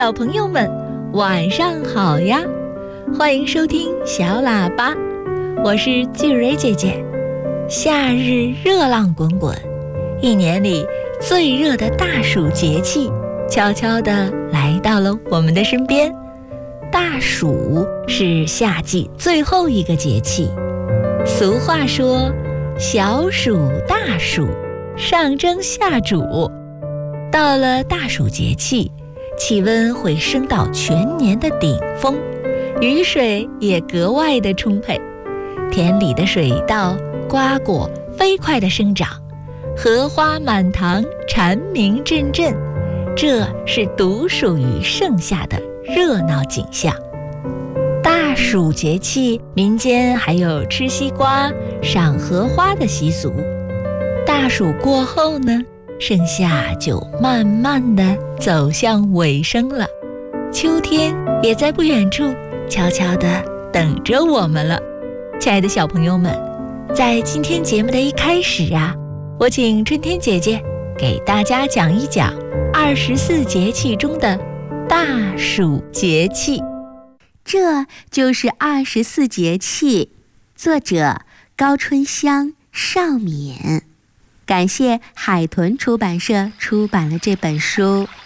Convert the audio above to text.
小朋友们，晚上好呀！欢迎收听小喇叭，我是巨蕊姐姐。夏日热浪滚滚，一年里最热的大暑节气悄悄地来到了我们的身边。大暑是夏季最后一个节气，俗话说小暑大暑，上蒸下煮。到了大暑节气，气温会升到全年的顶峰，雨水也格外的充沛，田里的水稻、瓜果飞快地生长，荷花满堂，蝉鸣阵阵，这是独属于盛夏的热闹景象。大暑节气，民间还有吃西瓜、赏荷花的习俗。大暑过后呢，盛夏就慢慢地走向尾声了，秋天也在不远处悄悄地等着我们了。亲爱的小朋友们，在今天节目的一开始啊，我请春天姐姐给大家讲一讲24节气中的大暑节气。 这就是24节气，作者高春香、邵敏。感谢海豚出版社出版了这本书。